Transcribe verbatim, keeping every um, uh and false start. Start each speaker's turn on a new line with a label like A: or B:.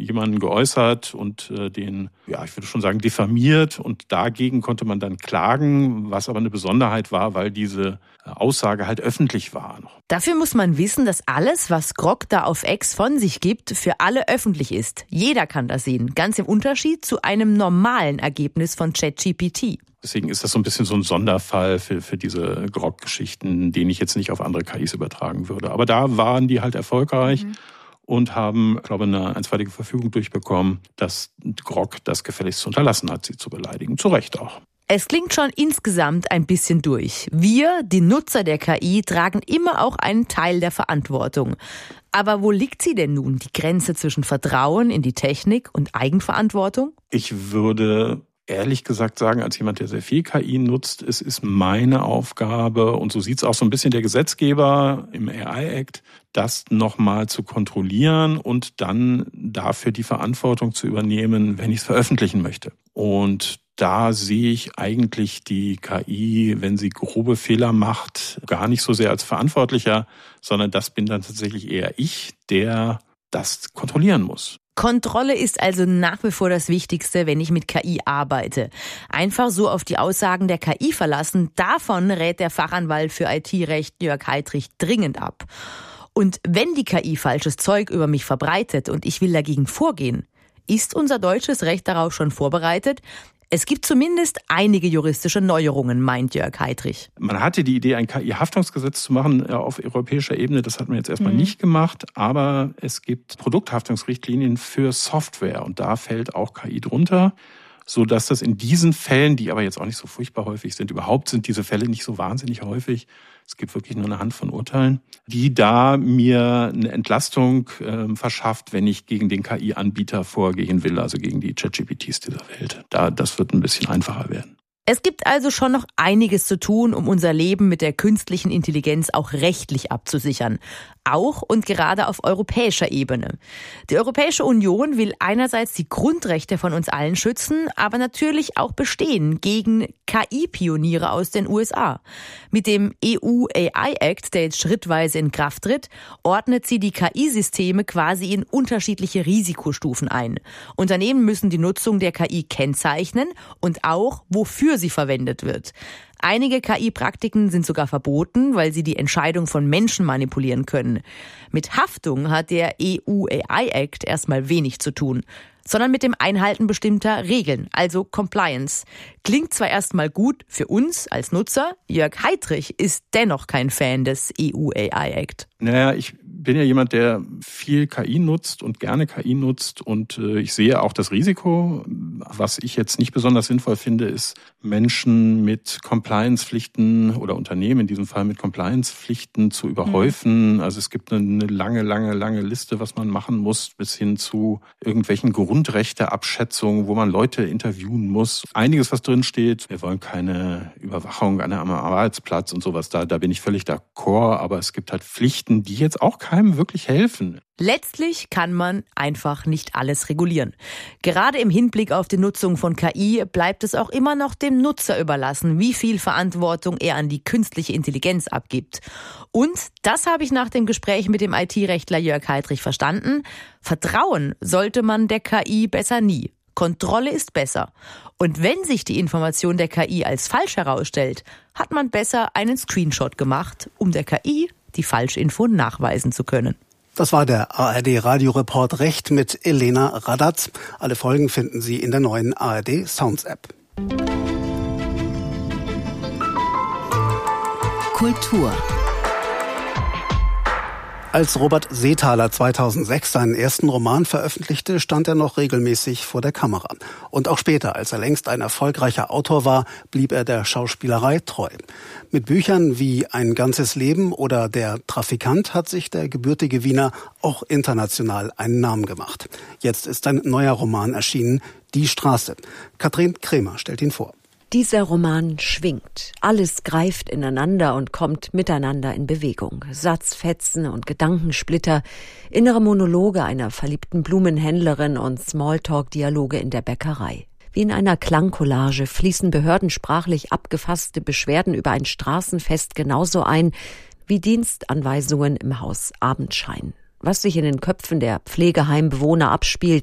A: jemanden geäußert und äh, den, ja, ich würde schon sagen, diffamiert. Und dagegen konnte man dann klagen, was aber eine Besonderheit war, weil diese Aussage halt öffentlich war.
B: Dafür muss man wissen, dass alles, was Grok da auf X von sich gibt, für alle öffentlich ist. Jeder kann das sehen, ganz im Unterschied zu einem normalen Ergebnis von ChatGPT.
A: Deswegen ist das so ein bisschen so ein Sonderfall für, für diese Grok-Geschichten, den ich jetzt nicht auf andere K Is übertragen würde. Aber da waren die halt erfolgreich. Mhm. Und haben, glaube ich, eine einstweilige Verfügung durchbekommen, dass Grok das gefälligst unterlassen hat, sie zu beleidigen. Zu Recht auch.
B: Es klingt schon insgesamt ein bisschen durch. Wir, die Nutzer der K I, tragen immer auch einen Teil der Verantwortung. Aber wo liegt sie denn nun, die Grenze zwischen Vertrauen in die Technik und Eigenverantwortung?
A: Ich würde ehrlich gesagt sagen, als jemand, der sehr viel K I nutzt, es ist meine Aufgabe, und so sieht es auch so ein bisschen der Gesetzgeber im A I-Act, das nochmal zu kontrollieren und dann dafür die Verantwortung zu übernehmen, wenn ich es veröffentlichen möchte. Und da sehe ich eigentlich die K I, wenn sie grobe Fehler macht, gar nicht so sehr als Verantwortlicher, sondern das bin dann tatsächlich eher ich, der das kontrollieren muss.
B: Kontrolle ist also nach wie vor das Wichtigste, wenn ich mit K I arbeite. Einfach so auf die Aussagen der K I verlassen, davon rät der Fachanwalt für I T-Recht Jörg Heitrich dringend ab. Und wenn die K I falsches Zeug über mich verbreitet und ich will dagegen vorgehen, ist unser deutsches Recht darauf schon vorbereitet? Es gibt zumindest einige juristische Neuerungen, meint Jörg Heitrich.
A: Man hatte die Idee, ein K I-Haftungsgesetz zu machen auf europäischer Ebene. Das hat man jetzt erstmal mhm. nicht gemacht. Aber es gibt Produkthaftungsrichtlinien für Software. Und da fällt auch K I drunter, sodass das in diesen Fällen, die aber jetzt auch nicht so furchtbar häufig sind, überhaupt sind diese Fälle nicht so wahnsinnig häufig. Es gibt wirklich nur eine Hand von Urteilen, die da mir eine Entlastung äh, verschafft, wenn ich gegen den K I-Anbieter vorgehen will, also gegen die ChatGPTs dieser Welt. Da, das wird ein bisschen einfacher werden.
B: Es gibt also schon noch einiges zu tun, um unser Leben mit der künstlichen Intelligenz auch rechtlich abzusichern. Auch und gerade auf europäischer Ebene. Die Europäische Union will einerseits die Grundrechte von uns allen schützen, aber natürlich auch bestehen gegen K I-Pioniere aus den U S A. Mit dem E U A I-Act, der jetzt schrittweise in Kraft tritt, ordnet sie die K I-Systeme quasi in unterschiedliche Risikostufen ein. Unternehmen müssen die Nutzung der K I kennzeichnen und auch, wofür sie verwendet wird. Einige K I-Praktiken sind sogar verboten, weil sie die Entscheidung von Menschen manipulieren können. Mit Haftung hat der E U A I-Act erstmal wenig zu tun, sondern mit dem Einhalten bestimmter Regeln, also Compliance. Klingt zwar erstmal gut für uns als Nutzer, Jörg Heitrich ist dennoch kein Fan des E U A I-Act.
A: Naja, ich bin ja jemand, der viel K I nutzt und gerne K I nutzt und äh, ich sehe auch das Risiko. Was ich jetzt nicht besonders sinnvoll finde, ist, Menschen mit Compliance-Pflichten oder Unternehmen in diesem Fall mit Compliance-Pflichten zu überhäufen. Mhm. Also es gibt eine lange, lange, lange Liste, was man machen muss, bis hin zu irgendwelchen Grundrechteabschätzungen, wo man Leute interviewen muss. Einiges, was drin steht. Wir wollen keine Überwachung an einem Arbeitsplatz und sowas. Da, da bin ich völlig d'accord. Aber es gibt halt Pflichten, die jetzt auch keinem wirklich helfen.
B: Letztlich kann man einfach nicht alles regulieren. Gerade im Hinblick auf die Nutzung von K I bleibt es auch immer noch dem Nutzer überlassen, wie viel Verantwortung er an die künstliche Intelligenz abgibt. Und, das habe ich nach dem Gespräch mit dem I T-Rechtler Jörg Heitrich verstanden, Vertrauen sollte man der K I besser nie. Kontrolle ist besser. Und wenn sich die Information der K I als falsch herausstellt, hat man besser einen Screenshot gemacht, um der K I die Falschinfo nachweisen zu können.
C: Das war der A R D-Radioreport Recht mit Elena Radatz. Alle Folgen finden Sie in der neuen A R D Sounds App.
D: Kultur.
C: Als Robert Seethaler zweitausendsechs seinen ersten Roman veröffentlichte, stand er noch regelmäßig vor der Kamera. Und auch später, als er längst ein erfolgreicher Autor war, blieb er der Schauspielerei treu. Mit Büchern wie Ein ganzes Leben oder Der Trafikant hat sich der gebürtige Wiener auch international einen Namen gemacht. Jetzt ist ein neuer Roman erschienen, Die Straße. Katrin Kremer stellt ihn vor.
D: Dieser Roman schwingt. Alles greift ineinander und kommt miteinander in Bewegung. Satzfetzen und Gedankensplitter, innere Monologe einer verliebten Blumenhändlerin und Smalltalk-Dialoge in der Bäckerei. Wie in einer Klangcollage fließen behördensprachlich abgefasste Beschwerden über ein Straßenfest genauso ein wie Dienstanweisungen im Haus Abendschein. Was sich in den Köpfen der Pflegeheimbewohner abspielt,